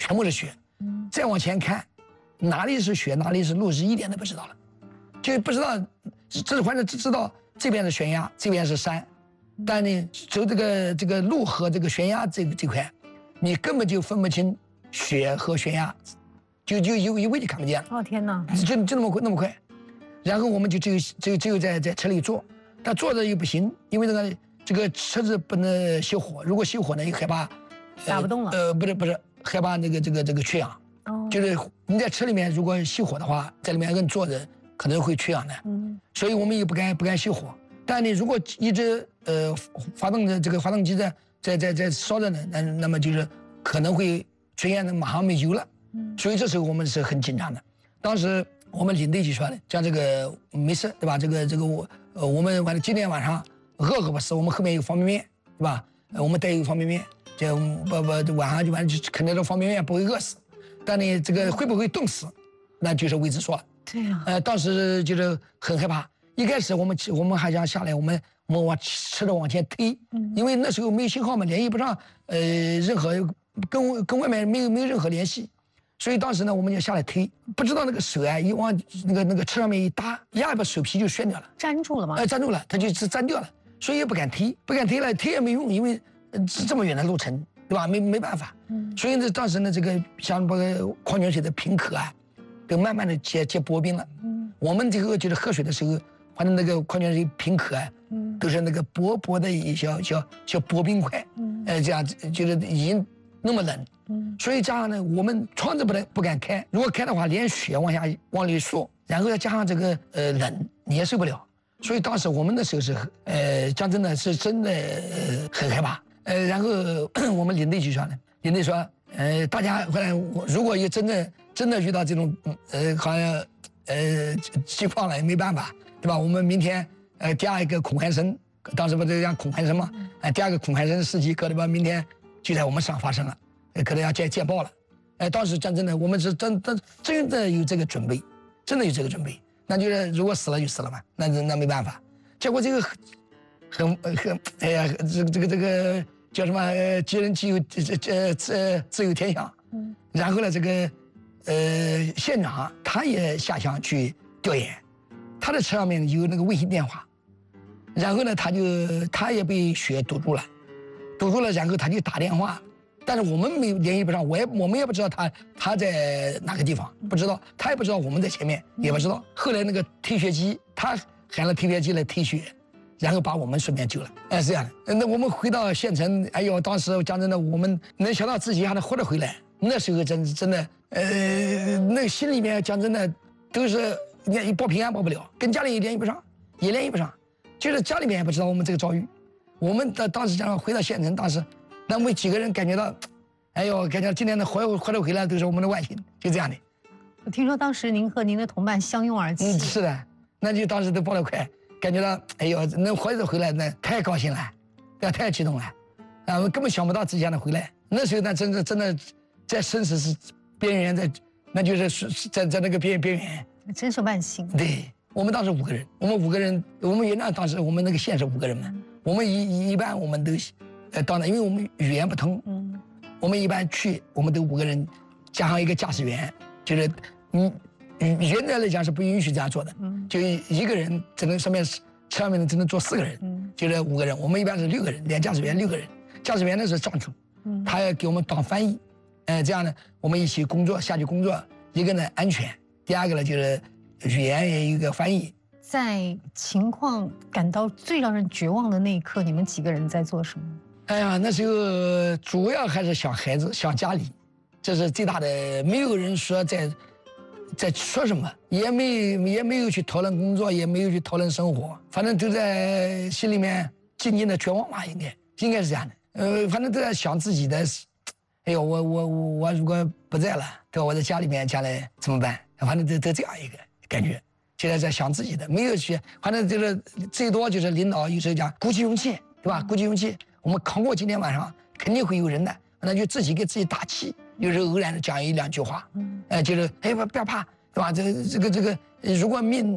全部是雪。再往前看，哪里是雪，哪里是路，是一点都不知道了，就不知道，反正只知道这边是悬崖，这边是山，但呢，走这个路和这个悬崖这块，你根本就分不清雪和悬崖，就一位就看不见了。 哦天哪！ 就那么快，然后我们就只有在车里坐，但坐着又不行，因为这个车子不能熄火，如果熄火呢又害怕打不动了。 不是害怕这个缺氧。就是你在车里面如果熄火的话，在里面人坐着可能会缺氧的。所以我们也不敢熄火。但你如果一直发动机在烧着呢，那么就是可能会出现的马上没油了。所以这时候我们是很紧张的。当时我们领队就说的，讲这个没事，对吧？这个我们反正今天晚上饿不死，我们后面有方便面，对吧？我们带有方便面，就晚上就啃那种方便面不会饿死。但你这个会不会冻死，那就是未知数了。 对呀。 当时就是很害怕。一开始我们还想下来，我们往车子往前推，因为那时候没有信号嘛，联系不上任何跟外面没有任何联系，所以当时呢我们就下来推，不知道那个手啊一往那个车上面一搭，一下把手皮就旋掉了， 粘住了吗？ 粘住了，它就粘掉了，所以也不敢推了，推也没用，因为这么远的路程。对吧？没办法，所以呢，当时呢，这个像把矿泉水的瓶壳啊，都慢慢的结薄冰了。我们这个就是喝水的时候，反正那个矿泉水瓶壳啊，都是那个薄的一小薄冰块，这样就是已经那么冷。所以加上呢，我们窗子不敢开，如果开的话，连雪往里缩，然后再加上这个冷，你也受不了。所以当时我们的时候是讲真的是真的很害怕。然后我们领队就说呢，领队说，大家后来如果有真的遇到这种好像情况了，也没办法，对吧？我们明天第二个孔汉生，当时不是讲孔汉生嘛，第二个孔汉生事迹，可能吧明天就在我们上发生了，可能要见报了。当时讲真的，我们是真的有这个准备，真的有这个准备，那就是如果死了就死了嘛，那没办法。结果这个很哎呀，这个叫什么？吉人吉有自有天相。然后呢，这个县长他也下乡去调研，他的车上面有那个卫星电话，然后呢，他也被雪堵住了，然后他就打电话，但是我们没联系不上，我们也不知道他在哪个地方，不知道，他也不知道我们在前面，也不知道。后来那个推雪机，他喊了推雪机来推雪。然后把我们顺便救了，是这样的。那我们回到县城，哎呦，当时讲真的，我们能想到自己还能活着回来，那时候真的，那心里面讲真的，都是你报平安报不了，跟家里也联系不上，就是家里面也不知道我们这个遭遇。我们当时讲回到县城，当时那我们几个人感觉到，哎呦，感觉今天能活着回来都是我们的万幸，就这样的。 我听说当时您和您的同伴相拥而泣。 是的，那就当时都报得快。感觉到，哎呦，能活着回来，那太高兴了，那太激动了，我根本想不到自己还能回来。那时候呢，真的在生死是边缘，那就是在那个边缘， 真是万幸。 对，我们当时5个人，我们原来当时我们那个县是5个人嘛，我们一般我们都到那，因为我们语言不通，我们一般去，我们都5个人，加上一个驾驶员，就是原来来讲是不允许这样做的，就一个人只能车上面只能坐4个人，就是5个人。我们一般是6个人，连驾驶员6个人。驾驶员呢是张总，他要给我们当翻译，这样呢我们一起下去工作。一个呢安全，第二个呢就是语言也有一个翻译。 在情况感到最让人绝望的那一刻，你们几个人在做什么？ 哎呀，那时候主要还是想孩子，想家里，这是最大的。没有人说在说什么，也没有去讨论工作，也没有去讨论生活，反正都在心里面静静的绝望吧，应该是这样的。反正都在想自己的，哎呦，我如果不在了，对吧？我在家里面将来怎么办？反正都这样一个感觉，现在在想自己的，没有去，反正就是最多就是领导有时候讲鼓起勇气，对吧？鼓起勇气，我们扛过今天晚上，肯定会有人的，那就自己给自己打气。有时候偶然的讲1、2句话，就是哎不要怕，对吧？这个，如果命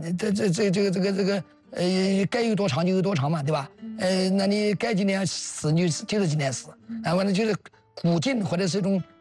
该有多长就有多长嘛，对吧？那你该今年死就是今年死，反正就是鼓劲或者是一种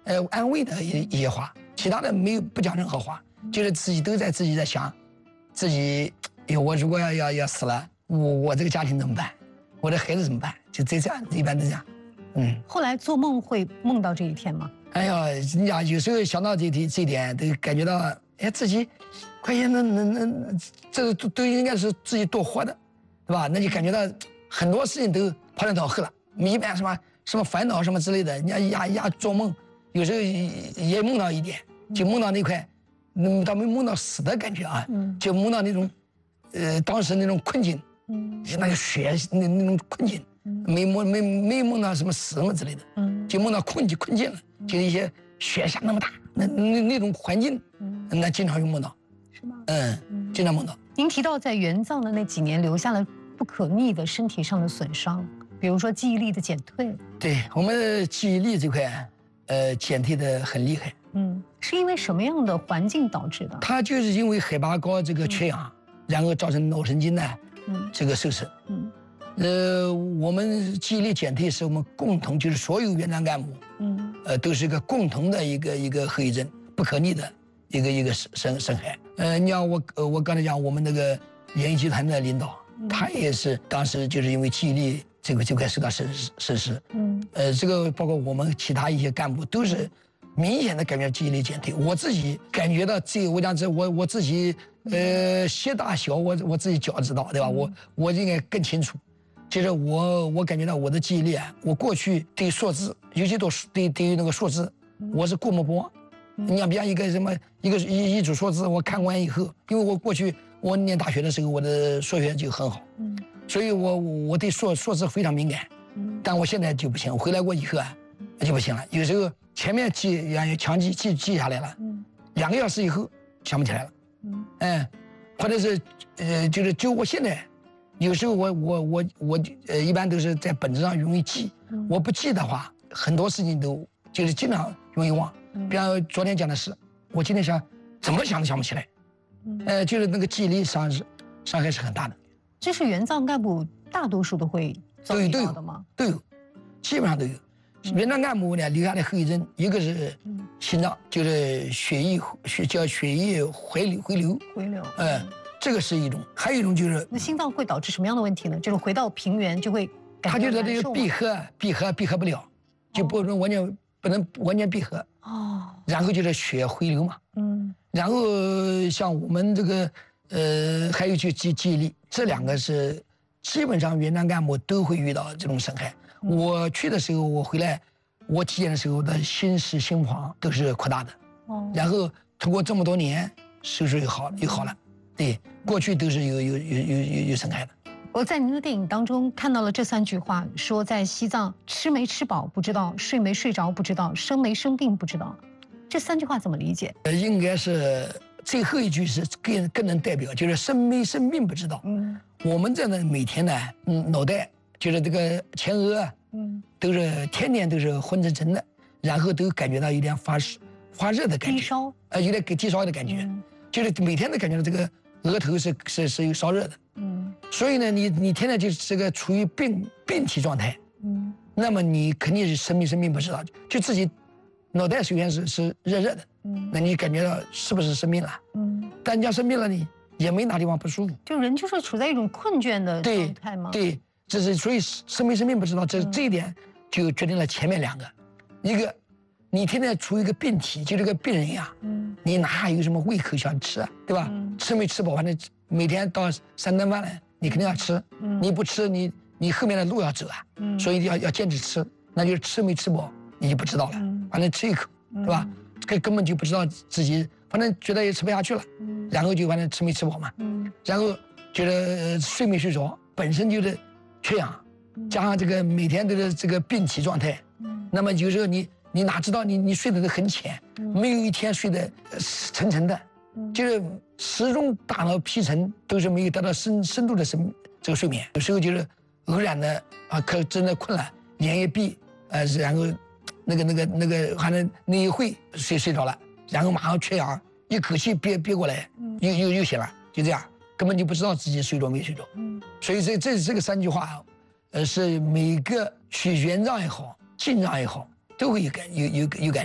安慰的一些话，其他的没有不讲任何话，就是自己在想，自己我如果要死了，我这个家庭怎么办？我的孩子怎么办？就这样，一般都这样。 后来做梦会梦到这一天吗？ 哎呀，人家有时候想到这一点，都感觉到，哎，自己，快些这都应该是自己多活的，对吧？那就感觉到很多事情都跑来倒后了，一般什么烦恼什么之类的，人家做梦，有时候也梦到一点，就梦到那块，倒没梦到死的感觉啊，就梦到那种，当时那种困境，那个血那种困境。没梦到什么死什么之类的，就梦到困境了，就一些雪下那么大，那种环境，那经常有梦到， 是吗？ 经常梦到。 您提到在援藏的那几年留下了不可逆的身体上的损伤，比如说记忆力的减退。 对，我们记忆力这块，减退的很厉害。 是因为什么样的环境导致的？ 它就是因为海拔高，这个缺氧，然后造成脑神经呢，这个受损。我们记忆力减退是我们共同，就是所有援藏干部，都是一个共同的一个后遗症，不可逆的一个伤害。你像我刚才讲，我们那个演艺集团的领导，他也是当时就是因为记忆力这块受到损失。这个包括我们其他一些干部都是明显的感觉记忆力减退。我自己感觉到我讲我自己鞋大小我自己脚知道，对吧？我应该更清楚。接着我感觉到我的记忆力啊，我过去对数字，尤其对于那个数字，我是过目不忘。你像比方一组数字，我看完以后，因为我过去我念大学的时候，我的数学就很好，所以我对数字非常敏感。但我现在就不行，回来过以后啊，就不行了。有时候前面强记下来了，2个小时以后想不起来了，或者是就我现在。有时候我一般都是在本子上容易记，我不记的话，很多事情都就是经常容易忘。比方昨天讲的事，我今天怎么想都想不起来，就是那个记忆力伤害是很大的。 这是援藏干部大多数都会遭遇到的吗？ 都有，基本上都有。援藏干部呢留下的后遗症，一个是心脏，就是血液回流。这个是一种，还有一种就是那心脏会导致什么样的问题呢？就是回到平原就会感觉难受吗？ 它就是这个闭合不了，就不能完全闭合。然后就是血回流嘛。然后像我们这个还有就记忆力，这2个是基本上援藏干部都会遇到这种伤害。我去的时候，我回来，我体检的时候的心室心房都是扩大的。然后通过这么多年手术又好了。对，过去都是有伤害的。 我在您的电影当中看到了这3句话，说在西藏吃没吃饱不知道，睡没睡着不知道，生没生病不知道。这3句话怎么理解？ 应该是最后一句是更能代表，就是生没生病不知道。我们这呢每天呢，脑袋就是这个前额，都是天天都是昏沉沉的，然后都感觉到有点发热的感觉， 低烧， 有点低烧的感觉，就是每天都感觉到这个额头是有烧热的。所以呢，你天天就是这个处于病体状态，那么你肯定是生病不知道，就自己脑袋首先是热的，那你感觉到是不是生病了？但你要生病了，你也没哪地方不舒服， 就人就是处在一种困倦的状态吗？ 对，这是所以生病不知道，这一点就决定了前面2个，一个你天天处于一个病体，就这个病人呀，你哪有什么胃口想吃啊，对吧？吃没吃饱，反正每天到3顿饭了，你肯定要吃，你不吃你后面的路要走啊，所以要坚持吃，那就是吃没吃饱你就不知道了，反正吃一口，对吧？根本就不知道自己，反正觉得也吃不下去了，然后就反正吃没吃饱嘛，然后觉得睡没睡着，本身就是缺氧，加上这个每天都是这个病体状态，那么有时候你哪知道你睡得都很浅，没有一天睡得沉沉的，就是始终大脑皮层都是没有得到深度的这个睡眠，有时候就是偶然的可真的困了，眼一闭，然后那个反正那一会睡着了，然后马上缺氧，一口气憋过来，又醒了，就这样，根本就不知道自己睡着没睡着。所以这个3句话，是每个去援藏也好，进藏也好，都会有感受。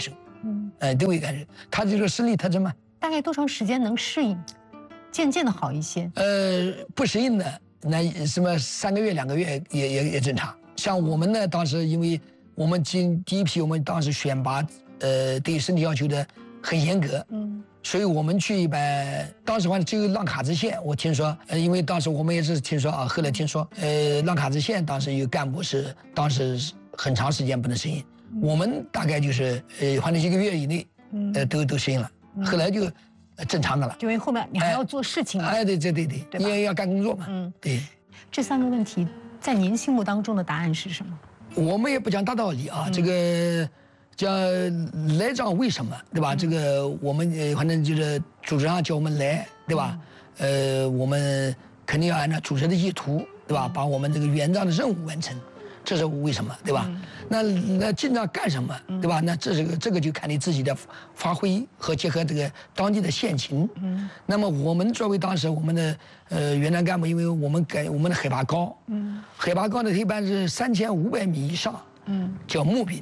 都会感觉他这个生理特征嘛。 大概多长时间能适应，渐渐的好一些？ 不适应的那什么3个月2个月也正常。像我们呢，当时因为我们第一批，我们当时选拔，对身体要求的很严格，所以我们去一般，当时反正只有浪卡子县，我听说，因为当时我们也是听说啊，后来听说，浪卡子县当时有干部是当时很长时间不能适应，我们大概就是反正1个月以内，都适应了，后来就正常的了。 就因为后面你还要做事情嘛， 对，你也要干工作嘛，对。 这3个问题在您心目当中的答案是什么？我们也不讲大道理啊，这个叫来账为什么，对吧？这个我们反正就是组织上叫我们来，对吧？我们肯定要按照组织的意图，对吧？把我们这个园长的任务完成，这是为什么，对吧？那进账干什么，对吧？那这个就看你自己的发挥和结合这个当地的现情。那么我们作为当时我们的园长干部，因为我们的海拔高，海拔高的一般是3500米以上，叫牧民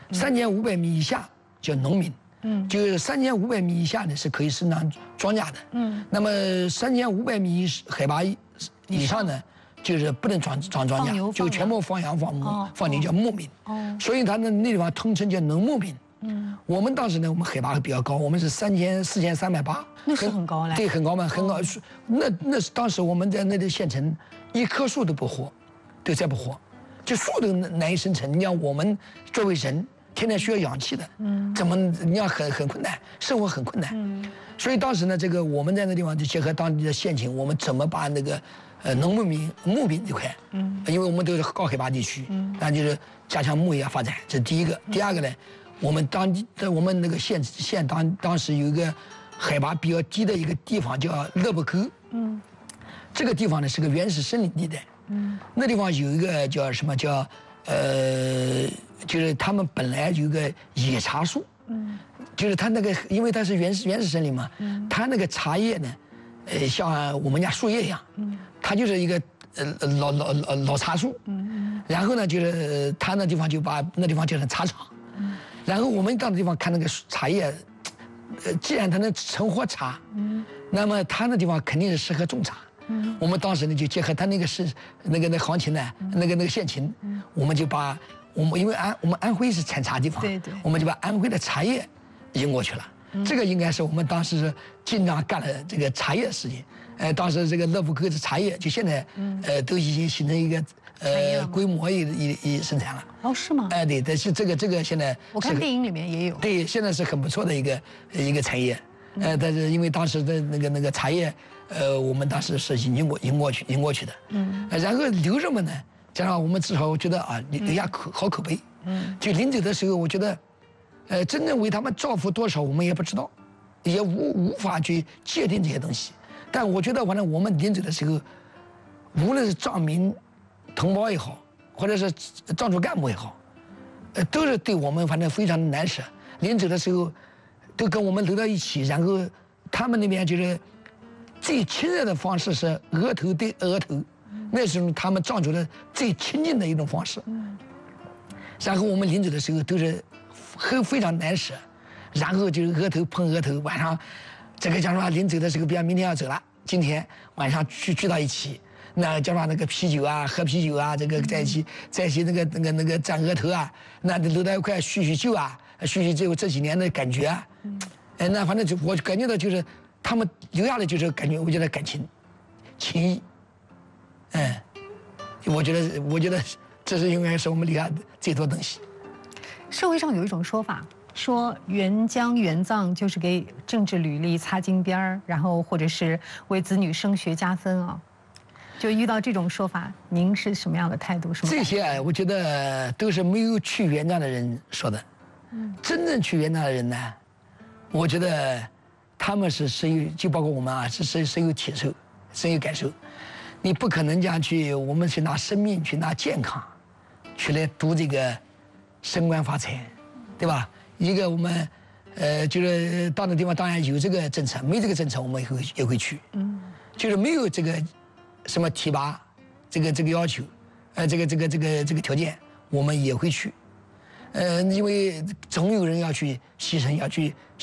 ；3500米以下叫农民。就是3500米以下呢是可以生长庄稼的。那么3500米海拔以上呢，就是不能长庄稼，就全部放羊放牛叫牧民。所以他那地方统称叫农牧民。我们当时呢，我们海拔比较高，我们是4380， 那是很高了。 对，很高嘛，很高。那是当时我们在那个县城，一棵树都不活，都再不活，就树都难以生存。你像我们作为人，天天需要氧气的，怎么你要很困难，生活很困难。所以当时呢，这个我们在那地方就结合当地的县情，我们怎么把那个农牧民这块，因为我们都是高海拔地区，那就是加强牧业发展，这是第一个。第二个呢，我们那个县当时有一个海拔比较低的一个地方叫勒布沟，这个地方呢是个原始森林地带，那地方有一个叫什么叫就是他们本来有个野茶树，就是它那个因为它是原始森林嘛，它那个茶叶呢，像我们家树叶一样，它就是一个老茶树，然后呢就是它那地方就把那地方叫成茶厂，然后我们到那地方看那个茶叶，既然它能成活茶，那么它那地方肯定是适合种茶。我们当时呢就结合它那个那行情呢，那个县情，我们就把因为我们安徽是产茶地方，我们就把安徽的茶叶引过去了。这个应该是我们当时经常干的这个茶叶事情。当时这个勒布沟的茶叶就现在都已经形成一个规模一生产了。 哦，是吗？ 对，但是这个现在我看电影里面也有。 对，现在是很不错的一个产业。但是因为当时的那个茶叶，我们当时是引过去的。然后留人们呢，加上我们至少我觉得啊，留下好口碑。就临走的时候，我觉得，真正为他们造福多少，我们也不知道，也无法去界定这些东西。但我觉得，反正我们临走的时候，无论是藏民同胞也好，或者是藏族干部也好，都是对我们反正非常的难舍。临走的时候，都跟我们留到一起，然后他们那边就是最亲热的方式是额头对额头，那是他们藏族的最亲近的一种方式。然后我们临走的时候都是非常难舍，然后就是额头碰额头，晚上这个讲实话临走的时候，比方明天要走了，今天晚上聚到一起，那讲实话那个啤酒啊，喝啤酒啊，这个在一起那个沾额头啊，那搂到一块叙旧啊，叙这几年的感觉啊，那反正我感觉到就是他们留下的就是感觉，我觉得感情谊，我觉得这是应该是我们留下的最多东西。 社会上有一种说法，说援疆援藏就是给政治履历擦金边儿，然后或者是为子女升学加分啊。就遇到这种说法，您是什么样的态度？ 这些我觉得都是没有去援藏的人说的。真正去援藏的人呢，我觉得他们是深有，就包括我们啊，是深有体受，深有感受。你不可能这样去，我们去拿生命，去拿健康，去来赌这个升官发财，对吧？一个我们就是到那地方当然有这个政策，没这个政策我们也会去。就是没有这个什么提拔这个要求，这个条件我们也会去。 因为总有人要去牺牲，要去